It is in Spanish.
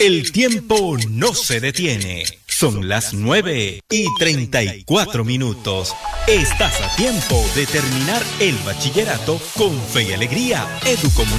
El tiempo no se detiene. Son las 9:34. Estás a tiempo de terminar el bachillerato con fe y alegría. Educomunicación.